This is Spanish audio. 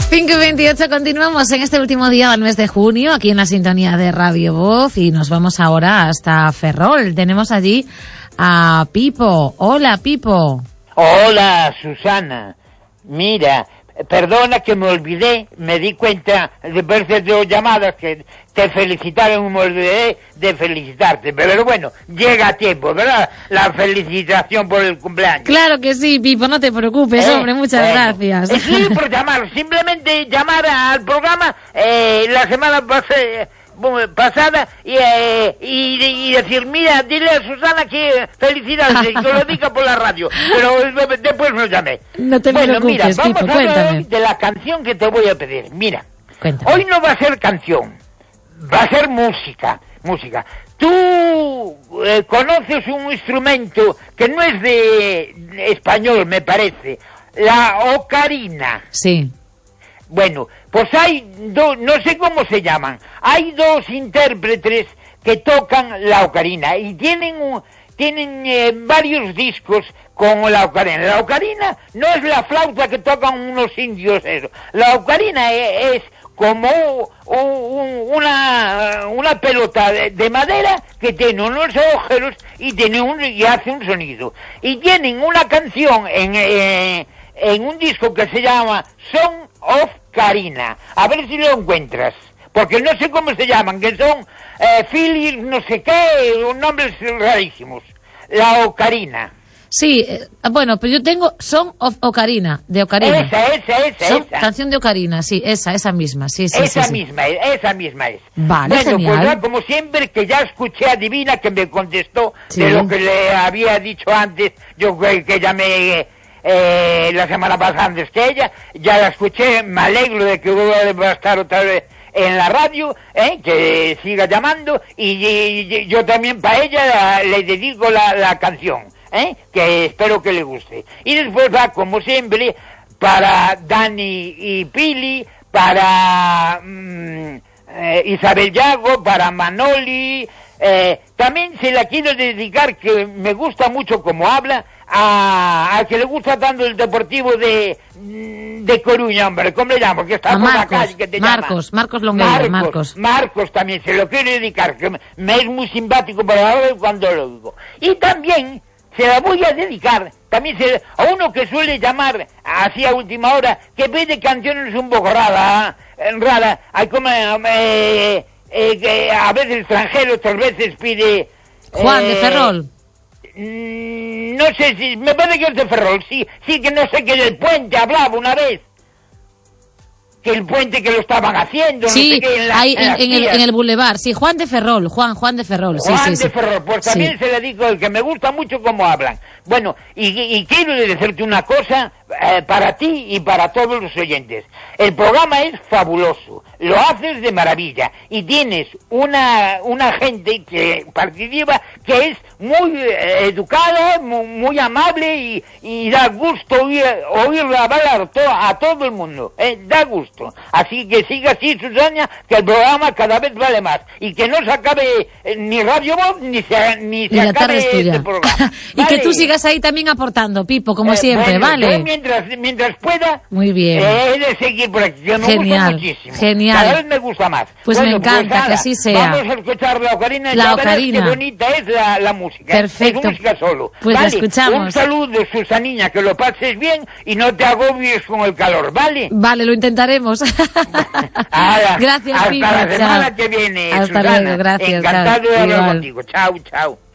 5:28, continuamos en este último día del mes de junio, aquí en la sintonía de Radio Voz, y nos vamos ahora hasta Ferrol. Tenemos allí a Pipo. Hola, Pipo. Hola, Susana. Mira, perdona que me olvidé, me di cuenta después de 2 llamadas que te felicitaron y me olvidé de felicitarte, pero bueno, llega a tiempo, ¿verdad? La felicitación por el cumpleaños. Claro que sí, Pipo, no te preocupes, hombre, muchas gracias. Sí, por llamar, simplemente llamar al programa la semana pasada y decir, mira, dile a Susana que felicidades, y que lo diga por la radio, pero después no llamé. No te preocupes, mira, vamos Pipo, a hablar cuéntame. hoy de la canción que te voy a pedir. Mira, Cuéntame. hoy no va a ser canción, va a ser música. Tú conoces un instrumento que no es de español, me parece, la ocarina. Sí. Bueno, pues hay no sé cómo se llaman, hay 2 intérpretes que tocan la ocarina y tienen varios discos con la ocarina. La ocarina no es la flauta que tocan unos indios, eso. La ocarina es como una pelota de madera que tiene unos agujeros y hace un sonido. Y tienen una canción en un disco que se llama Song of Carina. A ver si lo encuentras, porque no sé cómo se llaman, que son Phillips no sé qué, nombres rarísimos. La ocarina. Sí, bueno, pero yo tengo Song of Ocarina, de Ocarina. Esa. Canción de Ocarina, sí, esa misma, sí. Esa misma es. Vale, bueno, genial. pues ya, como siempre, que ya escuché a Divina, que me contestó de lo que le había dicho antes, yo que llamé la semana pasada antes que ella, ya la escuché, me alegro de que vuelva a estar otra vez en la radio, que siga llamando, y yo también para ella le dedico la canción, que espero que le guste. Y después va, como siempre, para Dani y Pili, para Isabel Yago, para Manoli, también se la quiero dedicar, que me gusta mucho como habla, a que le gusta tanto el Deportivo de Coruña, hombre, ¿cómo le llamo? Que está por la calle, que te llama. Marcos Longueira, Marcos también, se lo quiero dedicar, que me es muy simpático para ahora cuando lo digo. Y también se la voy a dedicar, también a uno que suele llamar así a última hora, que pide canciones un poco raras, hay como, que a veces extranjero, otras veces pide... Juan de Ferrol. No sé si, me parece que es de Ferrol, sí, que no sé, que del puente hablaba una vez. Que el puente que lo estaban haciendo, sí, no sé qué, en el bulevar, sí, Juan de Ferrol, Juan de Ferrol, sí. Juan de Ferrol, pues también se le digo, el que me gusta mucho cómo hablan. Bueno, y quiero decirte una cosa, para ti y para todos los oyentes. El programa es fabuloso, lo haces de maravilla, y tienes una gente que participa que es muy educada, muy amable, y da gusto oírla hablar a todo el mundo, da gusto. Así que siga así, Susana, que el programa cada vez vale más, y que no se acabe ni Radio Voz, ni se acabe este programa. Y que tú sigas ahí también aportando, Pipo, como siempre, bueno, ¿vale? Mientras pueda, muy bien. He de seguir por aquí, que me gusta muchísimo. Genial. Cada vez me gusta más. Pues me encanta, que así sea. Vamos a escuchar la ocarina, la ya ocarina. Verás qué bonita es la música. Perfecto. Es música solo. Pues ¿vale? la escuchamos. Un saludo, Susaniña, que lo pases bien y no te agobies con el calor, ¿vale? Vale, lo intentaremos. Ahora, gracias, Pipo. Hasta la semana que viene, hasta Susana. Luego, gracias. Encantado de hablar igual. contigo. Chao.